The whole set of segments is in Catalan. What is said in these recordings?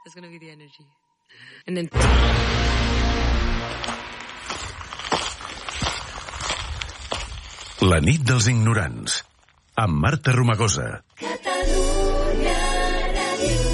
That's going to be the energy. And then... La nit dels ignorants, amb Marta Romagosa. Catalunya Ràdio.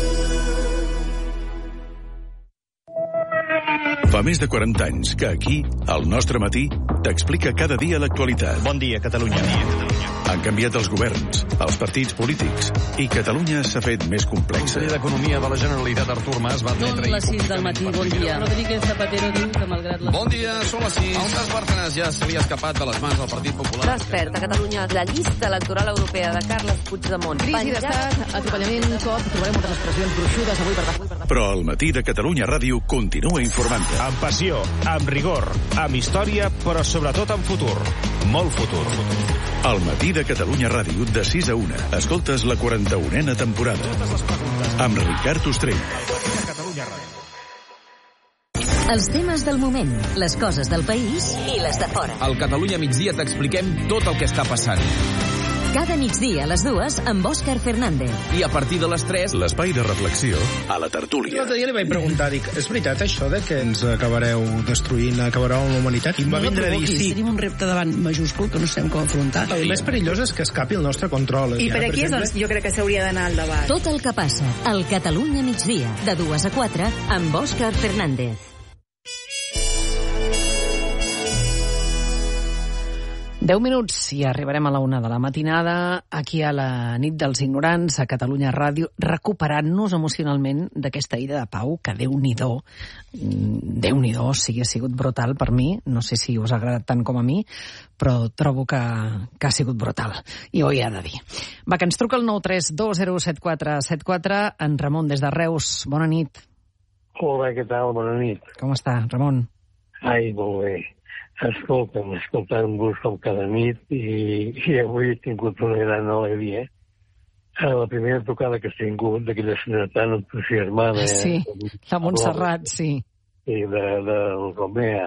Fa més de 40 anys que aquí, al Nostre Matí, t'explica cada dia l'actualitat. Bon dia, Catalunya. Han canviat els governs, els partits polítics, i Catalunya s'ha fet més complexa. El conseller d'Economia de la Generalitat, Artur Mas, va admetre... Són les 6 del matí, bon dia. Rodríguez Zapatero diu que malgrat les... Bon dia, són les 6. El cas Bárcenas ja se li ha escapat de les mans del Partit Popular. Desperta Catalunya, la llista electoral europea de Carles Puigdemont. Crisi d'estat, atropellament, cop, trobarem moltes expressions gruixudes avui per... Però el Matí de Catalunya Ràdio continua informant-te. Amb passió, amb rigor, amb història, però sobretot amb futur. Molt futur. Al Matí de Catalunya Ràdio, de 6 a 1, escoltes la 41a temporada. Amb Ricard Ostrell. Els temes del moment, les coses del país i les de fora. Al Catalunya Migdia t'expliquem tot el que està passant. Cada migdia a les 2 amb Òscar Fernández. I a partir de les 3... L'espai de reflexió a la tertúlia. L'altre dia li vaig preguntar, dic, és veritat això de que ens acabareu destruint, acabareu amb la humanitat? I em va vindre a dir sí. Tenim un repte davant majúscul que no sabem com afrontar. El més perillós és que escapi el nostre control. I per aquí és on jo crec que s'hauria d'anar al debat. Tot el que passa al Catalunya Migdia, de 2 a 4, amb Òscar Fernández. 10 minuts i arribarem a la 1 de la matinada, aquí a la nit dels ignorants, a Catalunya Ràdio, recuperant-nos emocionalment d'aquesta ida de pau, que Déu-n'hi-do, o sigui, ha sigut brutal per mi, no sé si us ha agradat tant com a mi, però trobo que ha sigut brutal, i ho hi ha de dir. Va, que ens truca el 932017474, en Ramon des de Reus, bona nit. Hola, què tal? Bona nit. Com està, Ramon? Ai, molt bé. Escoltant-vos com cada nit i avui he tingut una gran alegria. La primera trucada que he tingut d'aquella senyora tan entusiasmada... Sí, la Montserrat, sí. Sí, del Romea.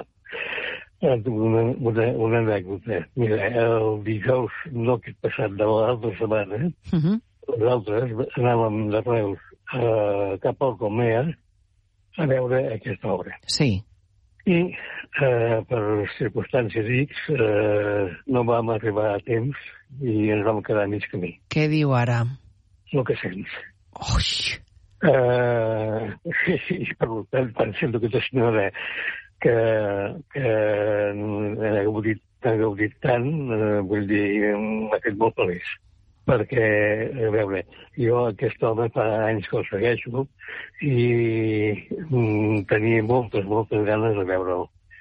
Una anècdota. Mira, el dijous, no aquest passat, de l'altra setmana, nosaltres anàvem de Reus cap al Romea a veure aquesta obra. Sí. I per circumstàncies X no vam arribar a temps i ens vam quedar a mig camí. Què diu ara? El que sents. Ui! I per tant, pensant aquesta senyora que ha gaudit tant, vull dir, m'ha fet molt feliç. Perquè, a veure, jo aquest home fa anys que el segueixo i tenia moltes ganes de veure'l.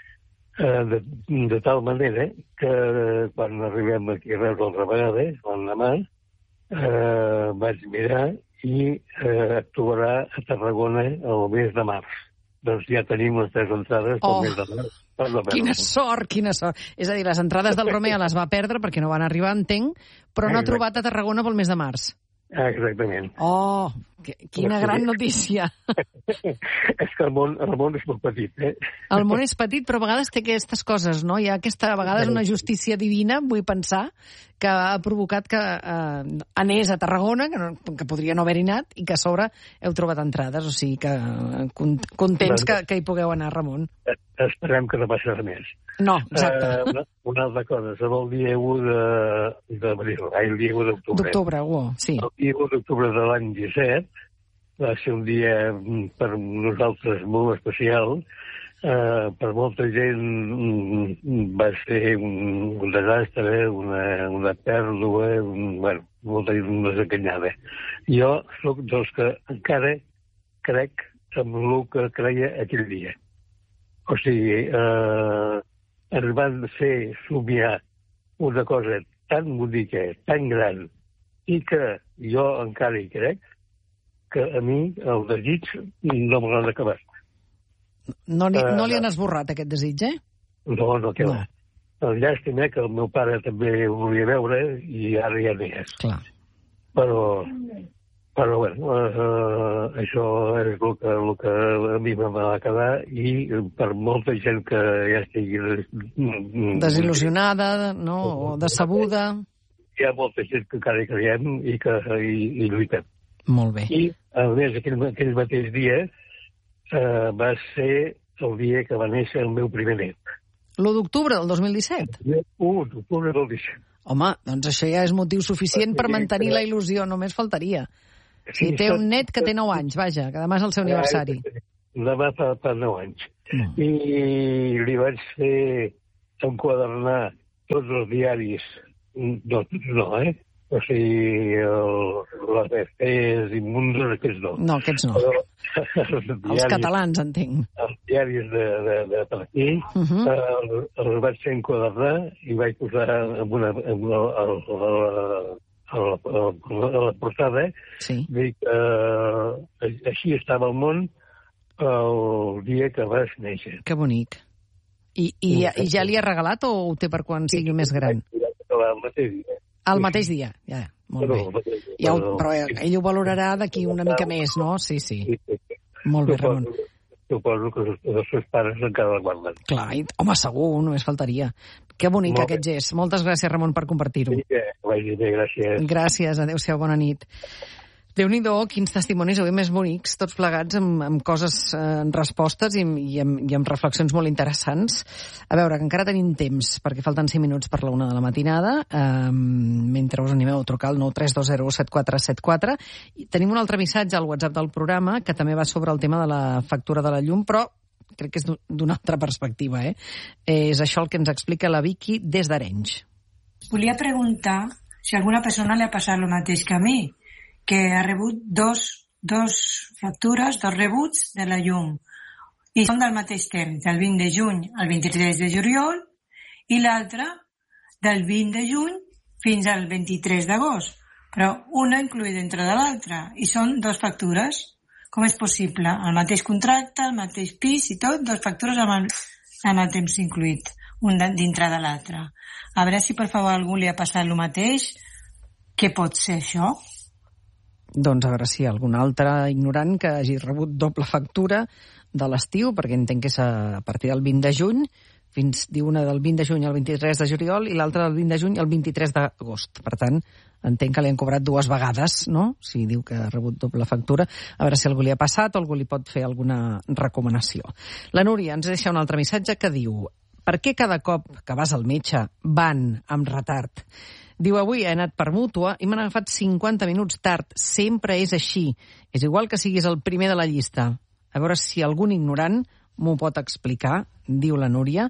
De tal manera que quan arribem aquí a Reus altra vegada, l'endemà, vaig mirar i actuarà a Tarragona el mes de març. Doncs ja tenim les 3 entrades pel mes de març. Quina sort, quina sort. És a dir, les entrades del Romea les va perdre perquè no van arribar, entenc, però no ha trobat a Tarragona pel mes de març. Exactament. Oh, quina gran notícia. És que el món és molt petit, eh? El món és petit, però a vegades té aquestes coses, no? Hi ha aquesta, a vegades, una justícia divina, vull pensar, que ha provocat que anés a Tarragona, que podria no haver-hi anat, i que a sobre heu trobat entrades, o sigui que contents que hi pugueu anar, Ramon. Esperem que no passi res més. No, exacte. Una altra cosa, serà el dia 1 d'abril, el dia 1 d'octubre. D'octubre, sí. El dia 1 d'octubre de l'any 17 va ser un dia per nosaltres molt especial. Per molta gent va ser un desastre, una pèrdua, molta gent desenganyada. Jo soc dels que encara crec en el que creia aquell dia. O sigui, ens van fer somiar una cosa tan bonica, tan gran, i que jo encara hi crec, que a mi el desig no me l'han acabat. No li han esborrat aquest desig, eh? No, que va. El llàstima que el meu pare també ho volia veure i ara ja no hi és. Clar. Però bueno, això és el que a mi me va quedar i per molta gent que ja estigui... Desil·lusionada, no? O decebuda. Hi ha molta gent que encara hi creiem i lluitem. Molt bé. I A més, aquell mateix dia va ser el dia que va néixer el meu primer net. L'1 d'octubre del 2017? 1 d'octubre del 17. Home, doncs això ja és motiu suficient per mantenir la il·lusió, només faltaria. Sí, té un net que té 9 anys, vaja, que demà és el seu aniversari. Demà fa 9 anys. I li vaig fer enquadernar tots els diaris, no, o sigui, les FPs immundos, aquests no. No, aquests no. Els catalans, entenc. Els diaris de per aquí, els vaig fer enquadernar i vaig posar a la portada, dic, així estava el món el dia que vas néixer. Que bonic. I ja li ha regalat o ho té per quan sigui més gran? El mateix dia. El mateix dia, ja, molt bé. Però ell ho valorarà d'aquí una mica més, no? Sí. Molt bé, Ramon. Suposo que els seus pares encara el guarden. Clar, home, segur, només faltaria. Que bonic aquest gest. Moltes gràcies, Ramon, per compartir-ho. Vagi bé, gràcies. Gràcies, adéu-siau, bona nit. Déu-n'hi-do, quins testimonis avui més bonics, tots plegats amb coses, en respostes i amb reflexions molt interessants. A veure, que encara tenim temps, perquè falten 5 minuts per la 1 de la matinada, mentre us animeu a trucar al 932017474. I tenim un altre missatge al WhatsApp del programa, que també va sobre el tema de la factura de la llum, però crec que és d'una altra perspectiva, És això el que ens explica la Vicky des d'Arenys. Volia preguntar si a alguna persona li ha passat el mateix que a mi, que ha rebut dos factures, 2 rebuts de la llum. I són del mateix temps, del 20 de juny al 23 de juliol, i l'altra del 20 de juny fins al 23 d'agost. Però una incluïda dintre de l'altra. I són 2 factures. Com és possible? El mateix contracte, el mateix pis i tot, 2 factures amb el temps incluït, un dintre de l'altra. A veure si per favor a algú li ha passat el mateix. Què pot ser això? Doncs a veure si hi ha algun altre ignorant que hagi rebut doble factura de l'estiu, perquè entenc que és a partir del 20 de juny, diu una del 20 de juny al 23 de juliol i l'altra del 20 de juny al 23 d'agost. Per tant, entenc que li han cobrat 2 vegades, no? Si diu que ha rebut doble factura. A veure si algú li ha passat o algú li pot fer alguna recomanació. La Núria ens deixa un altre missatge que diu: per què cada cop que vas al metge van amb retard? Diu, avui he anat per mútua i m'han agafat 50 minuts tard. Sempre és així. És igual que siguis el primer de la llista. A veure si algun ignorant m'ho pot explicar, diu la Núria.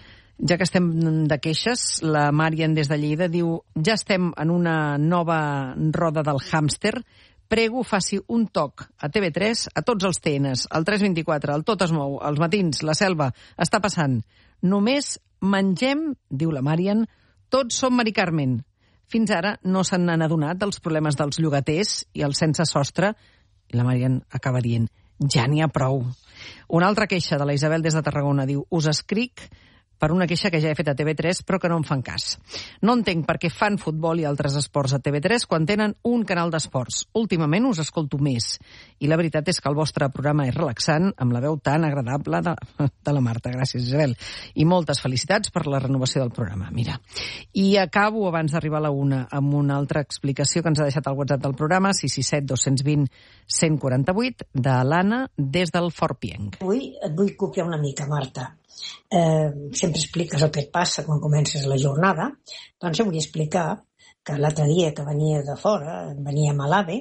Ja que estem de queixes, la Marian des de Lleida diu: ja estem en una nova roda del hàmster. Prego, faci un toc a TV3, a tots els TNs, al 324, al Tot es mou, als matins, la Selva, està passant. Només mengem, diu la Marian, tots som Mari Carmen. Fins ara no se n'han adonat dels problemes dels llogaters i el sense sostre. I la Marian acaba dient: ja n'hi ha prou. Una altra queixa de la Isabel des de Tarragona diu: us escric per una queixa que ja he fet a TV3 però que no em fan cas. No entenc per què fan futbol i altres esports a TV3 quan tenen un canal d'esports. Últimament us escolto més. I la veritat és que el vostre programa és relaxant, amb la veu tan agradable de la Marta. Gràcies, Isabel. I moltes felicitats per la renovació del programa. Mira. I acabo, abans d'arribar a la 1, amb una altra explicació que ens ha deixat al WhatsApp del programa, 667 220 148, de l'Anna des del Fort Pienc. Avui et vull copiar una mica, Marta. Sempre expliques el que et passa quan comences la jornada. Doncs jo vull explicar que l'altre dia que venia de fora, veníem a l'AVE,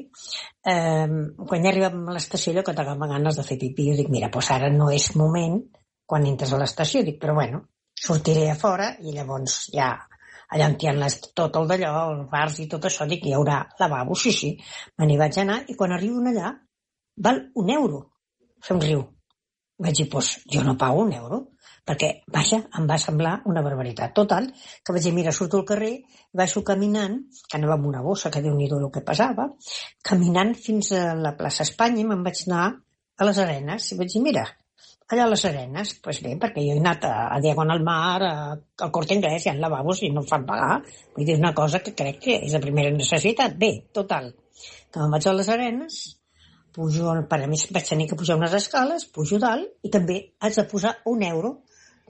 quan ja arribàvem a l'estació allò que t'agafava ganes de fer pipí, jo dic, mira, doncs ara no és moment quan entres a l'estació, dic, però bueno, sortiré a fora i llavors ja allà on hi ha tot el d'allò, els bars i tot això, dic, hi haurà lavabo, sí, me n'hi vaig anar i quan arribo allà val €1. Somriu. Vaig dir, doncs jo no pago €1, perquè, vaja, em va semblar una barbaritat. Total, que vaig dir, mira, surto al carrer, baixo caminant, que anava amb una bossa, que Déu-n'hi-do el que pesava, caminant fins a la plaça Espanya i me'n vaig anar a les Arenes. I vaig dir, mira, allà a les Arenes, doncs bé, perquè jo he anat a Diagonal Mar, al Corte Inglés, hi ha lavabos i no em fan pagar. Vull dir, una cosa que crec que és de primera necessitat. Bé, total, que me'n vaig a les Arenes, pujo, per a més vaig tenir que pujar unes escales, pujo dalt i també haig de posar €1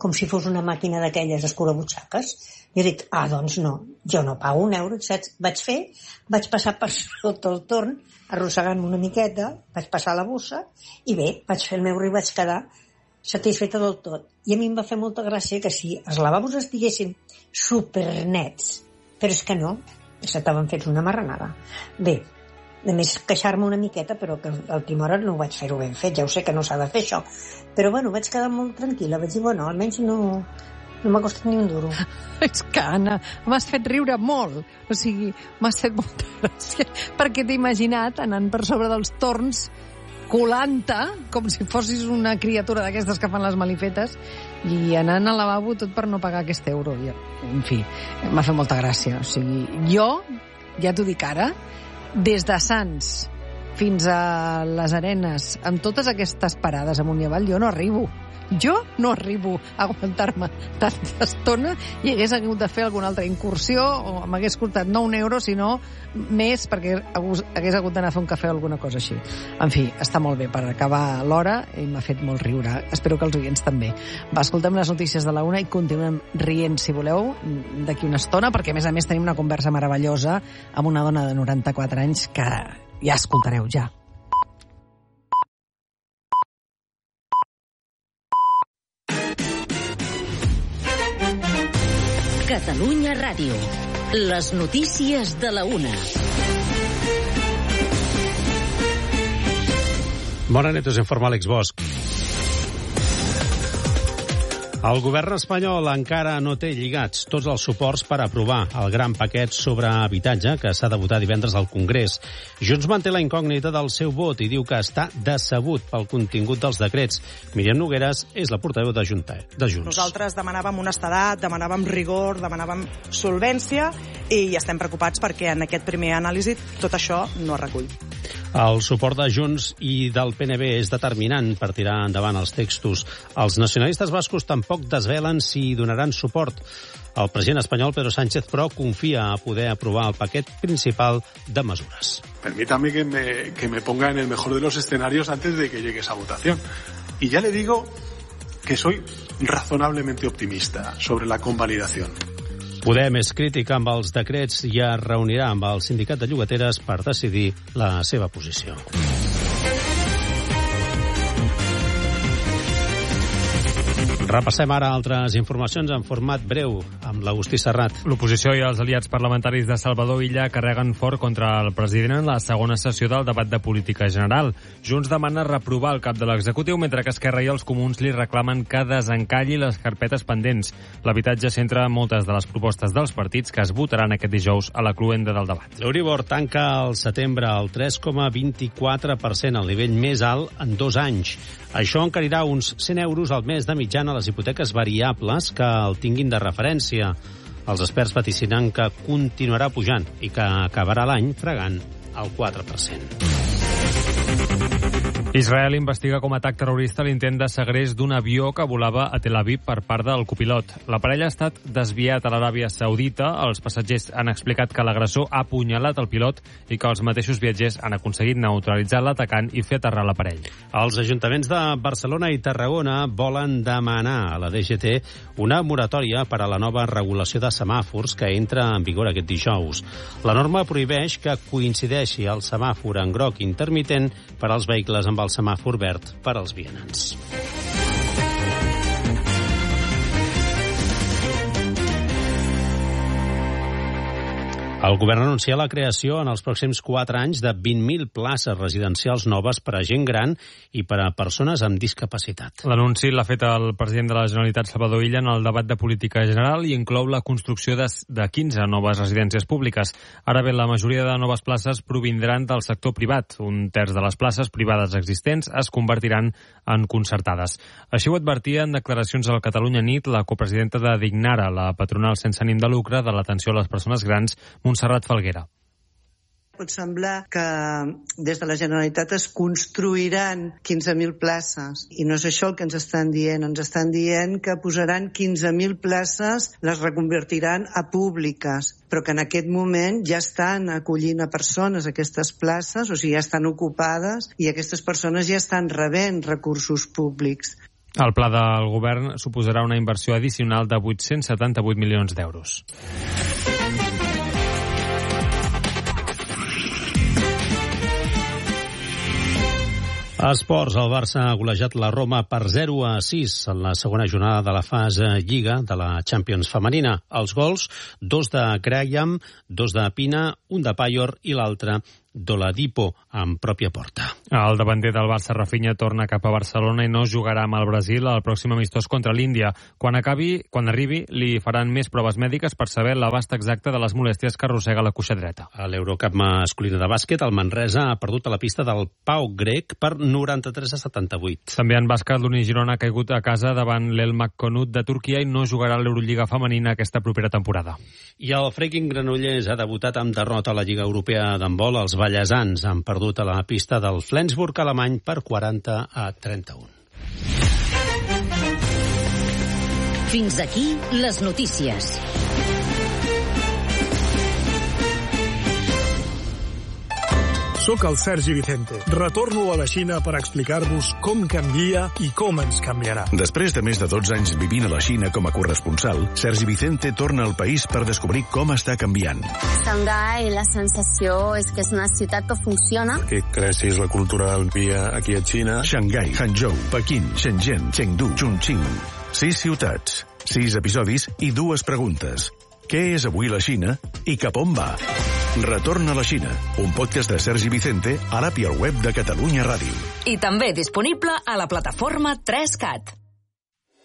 com si fos una màquina d'aquelles escurabutxaques. Jo dic, doncs no, jo no pago €1, saps? Vaig passar per sota el torn, arrossegant-me una miqueta, vaig passar la bossa, i bé, vaig fer el meu riu i vaig quedar satisfeta del tot. I a mi em va fer molta gràcia que si els lavabos estiguessin supernets, però és que no, s'estaven fets una marranada. Bé, a més queixar-me una miqueta, però que al primer hora no ho vaig fer-ho ben fet, ja ho sé que no s'ha de fer això, però bueno, vaig quedar molt tranquil·la, vaig dir, bueno, almenys no m'ha costat ni un duro. És que, Anna, m'has fet riure molt, o sigui, m'has fet molta gràcia, perquè t'he imaginat anant per sobre dels torns, colant-te, com si fossis una criatura d'aquestes que fan les malifetes, i anant al lavabo tot per no pagar aquest euro. En fi, m'ha fet molta gràcia. O sigui, jo, ja t'ho dic ara, des de Sants fins a les Arenes, amb totes aquestes parades amunt i avall, jo no arribo a aguantar-me tanta estona i hagués hagut de fer alguna altra incursió o m'hagués costat no €1, sinó més, perquè hagués hagut d'anar a fer un cafè o alguna cosa així. En fi, està molt bé per acabar l'hora i m'ha fet molt riure. Espero que els oients també. Va, escoltem les notícies de la 1 i continuem rient, si voleu, d'aquí una estona, perquè a més tenim una conversa meravellosa amb una dona de 94 anys que ja escoltareu ja. Catalunya Ràdio. Les notícies de la 1. Bona nit, us informa Àlex Bosch. El govern espanyol encara no té lligats tots els suports per aprovar el gran paquet sobre habitatge que s'ha de votar divendres al Congrés. Junts manté la incògnita del seu vot i diu que està decebut pel contingut dels decrets. Míriam Nogueras és la portaveu de Junts. Nosaltres demanàvem honestedat, demanàvem rigor, demanàvem solvència i estem preocupats perquè en aquest primer anàlisi tot això no es recull. El suport de Junts i del PNB és determinant per tirar endavant els textos. Els nacionalistes bascos tampoc desvelen si donaran suport. El president espanyol, Pedro Sánchez, però, confia a poder aprovar el paquet principal de mesures. Permítame que me ponga en el mejor de los escenarios antes de que llegue esa votación. Y ya le digo que soy razonablemente optimista sobre la convalidación. Podem és crític amb els decrets i es reunirà amb el sindicat de llogateres per decidir la seva posició. Repassem ara altres informacions en format breu amb l'Agustí Serrat. L'oposició i els aliats parlamentaris de Salvador Illa carreguen fort contra el president en la segona sessió del debat de política general. Junts demana reprovar el cap de l'executiu, mentre que Esquerra i els comuns li reclamen que desencalli les carpetes pendents. L'habitatge centra moltes de les propostes dels partits que es votaran aquest dijous a la cloenda del debat. L'Euribor tanca al setembre al 3,24%, el nivell més alt en 2 anys. Això encarirà uns 100 euros al mes de mitjana a les hipoteques variables que el tinguin de referència. Els experts vaticinen que continuarà pujant i que acabarà l'any fregant el 4%. Israel investiga com a atac terrorista l'intent de segrest d'un avió que volava a Tel Aviv per part del copilot. L'aparell ha estat desviat a l'Aràbia Saudita. Els passatgers han explicat que l'agressor ha apunyalat el pilot i que els mateixos viatgers han aconseguit neutralitzar l'atacant i fer aterrar l'aparell. Els ajuntaments de Barcelona i Tarragona volen demanar a la DGT una moratòria per a la nova regulació de semàfors que entra en vigor aquest dijous. La norma prohibeix que coincideixi el semàfor en groc intermitent per als vehicles amb el semàfor verd per als vianants. El govern anuncia la creació en els pròxims 4 anys de 20.000 places residencials noves per a gent gran i per a persones amb discapacitat. L'anunci l'ha fet el president de la Generalitat, Salvador Illa, en el debat de política general i inclou la construcció de 15 noves residències públiques. Ara bé, la majoria de noves places provindran del sector privat. Un terç de les places privades existents es convertiran en concertades. Així ho advertia en declaracions al Catalunya Nit la copresidenta de Dignara, la patronal sense ànim de lucre de l'atenció a les persones grans, Montserrat Falguera. Pot semblar que des de la Generalitat es construiran 15.000 places i no és això el que ens estan dient. Ens estan dient que posaran 15.000 places, les reconvertiran a públiques, però que en aquest moment ja estan acollint a persones aquestes places, o sigui, ja estan ocupades i aquestes persones ja estan rebent recursos públics. El pla del govern suposarà una inversió addicional de 878 milions d'euros. Esports, el Barça ha golejat la Roma per 0-6 en la segona jornada de la fase Lliga de la Champions femenina. Els gols, 2 de Graham, 2 de Pina, un de Payor i l'altre d'Oladipo, en pròpia porta. El davanter del Barça, Rafinha, torna cap a Barcelona i no jugarà amb el Brasil al pròxim amistós contra l'Índia. Quan arribi, li faran més proves mèdiques per saber l'abast exacte de les molèsties que arrossega la cuixa dreta. A l'Eurocup masculina de bàsquet, el Manresa ha perdut a la pista del Pau grec per 93-78. També en bàsquet, l'Uni Girona ha caigut a casa davant l'Elmak Konut de Turquia i no jugarà a l'Eurolliga femenina aquesta propera temporada. I el Freaking Granollers ha debutat amb derrota a la Lliga Europea d'handbol. Els ballesans han perdut a la pista del Flensburg alemany per 40-31. Fins aquí les notícies. Soc el Sergi Vicente. Retorno a la Xina per explicar-vos com canvia i com ens canviarà. Després de més de 12 anys vivint a la Xina com a corresponsal, Sergi Vicente torna al país per descobrir com està canviant. Xangai, la sensació és que és una ciutat que funciona. Que creixis la cultura del dia aquí a Xina. Xangai, Hangzhou, Pequín, Shenzhen, Chengdu, Chongqing. 6 ciutats, 6 episodis i 2 preguntes. Què és avui la Xina i cap on va? Retorna a la Xina, un podcast de Sergi Vicente a l'app i al web de Catalunya Ràdio. I també disponible a la plataforma 3CAT.